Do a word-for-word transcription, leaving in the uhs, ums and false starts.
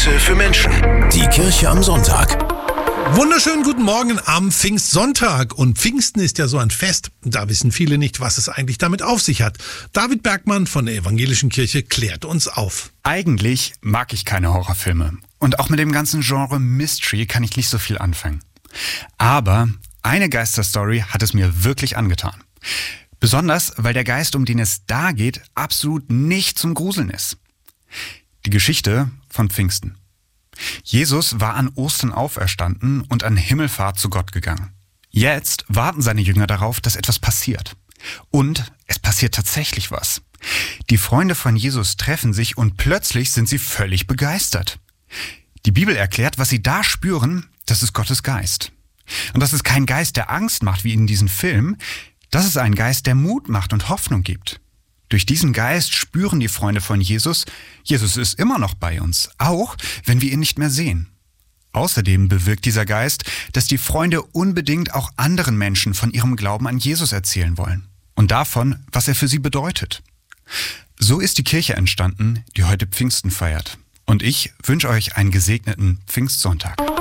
Messe für Menschen. Die Kirche am Sonntag. Wunderschönen guten Morgen am Pfingstsonntag. Und Pfingsten ist ja so ein Fest. Da wissen viele nicht, was es eigentlich damit auf sich hat. David Bergmann von der Evangelischen Kirche klärt uns auf. Eigentlich mag ich keine Horrorfilme. Und auch mit dem ganzen Genre Mystery kann ich nicht so viel anfangen. Aber eine Geisterstory hat es mir wirklich angetan. Besonders, weil der Geist, um den es da geht, absolut nicht zum Gruseln ist. Die Geschichte von Pfingsten. Jesus war an Ostern auferstanden und an Himmelfahrt zu Gott gegangen. Jetzt warten seine Jünger darauf, dass etwas passiert. Und es passiert tatsächlich was. Die Freunde von Jesus treffen sich und plötzlich sind sie völlig begeistert. Die Bibel erklärt, was sie da spüren, das ist Gottes Geist. Und das ist kein Geist, der Angst macht, wie in diesem Film. Das ist ein Geist, der Mut macht und Hoffnung gibt. Durch diesen Geist spüren die Freunde von Jesus, Jesus ist immer noch bei uns, auch wenn wir ihn nicht mehr sehen. Außerdem bewirkt dieser Geist, dass die Freunde unbedingt auch anderen Menschen von ihrem Glauben an Jesus erzählen wollen und davon, was er für sie bedeutet. So ist die Kirche entstanden, die heute Pfingsten feiert. Und ich wünsche euch einen gesegneten Pfingstsonntag.